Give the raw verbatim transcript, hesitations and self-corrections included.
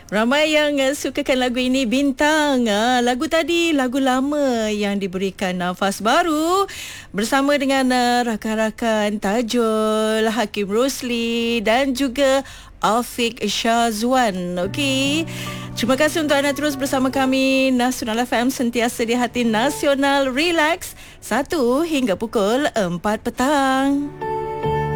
Ramai yang uh, sukakan lagu ini, Bintang. Uh, lagu tadi lagu lama yang diberikan nafas baru bersama dengan uh, rakan-rakan Tajul, Hakim Rosli dan juga Afiq Syazwan. Okey. Terima kasih untuk anda terus bersama kami. Nasional F M, sentiasa di hati nasional, relax satu hingga pukul empat petang.